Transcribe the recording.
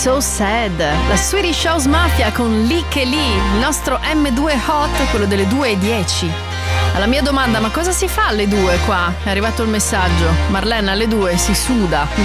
So Sad, la Swedish House Mafia con Lì che Lì, il nostro M2 Hot, quello delle 2:10. Alla mia domanda, ma cosa si fa alle 2 qua? È arrivato il messaggio. Marlena, alle 2 si suda.